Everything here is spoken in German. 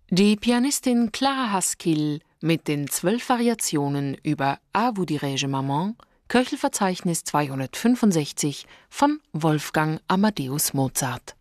Die Pianistin Clara Haskell mit den 12 Variationen über A vous dirai-je maman, Köchelverzeichnis 265 von Wolfgang Amadeus Mozart.